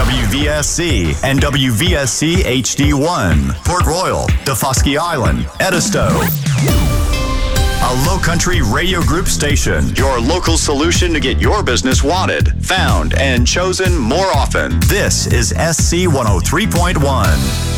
WVSC and WVSC HD1, Port Royal, Daufuskie Island, Edisto. A Low Country Radio Group station, your local solution to get your business wanted, found, and chosen more often. This is SC 103.1.